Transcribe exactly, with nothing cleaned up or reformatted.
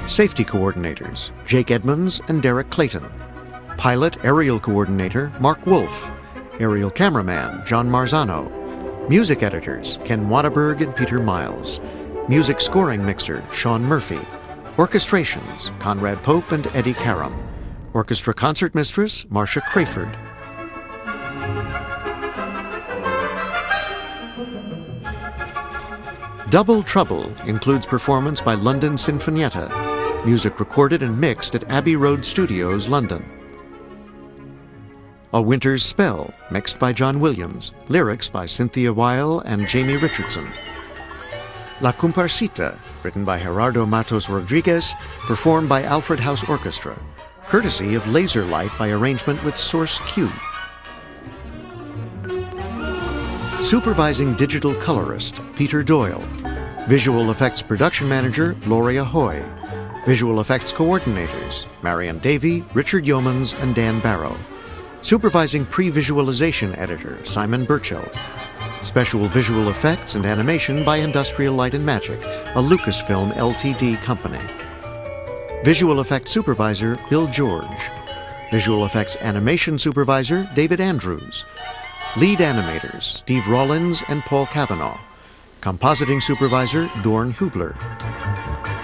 Safety coordinators, Jake Edmonds and Derek Clayton. Pilot aerial coordinator, Mark Wolf. Aerial cameraman, John Marzano. Music editors, Ken Waterberg and Peter Miles. Music scoring mixer, Sean Murphy. Orchestrations, Conrad Pope and Eddie Karam. Orchestra concert mistress, Marcia Crayford. Double Trouble includes performance by London Sinfonietta. Music recorded and mixed at Abbey Road Studios, London. A Winter's Spell, mixed by John Williams. Lyrics by Cynthia Weil and Jamie Richardson. La Comparsita, written by Gerardo Matos Rodriguez, performed by Alfred House Orchestra, courtesy of Laser Light by arrangement with Source Q. Supervising digital colorist, Peter Doyle. Visual effects production manager, Gloria Hoy. Visual effects coordinators, Marion Davey, Richard Yeomans, and Dan Barrow. Supervising pre-visualization editor, Simon Burchell. Special visual effects and animation by Industrial Light and Magic, a Lucasfilm L T D company. Visual effects supervisor, Bill George. Visual effects animation supervisor, David Andrews. Lead animators, Steve Rollins and Paul Cavanaugh. Compositing supervisor, Dorn Hubler.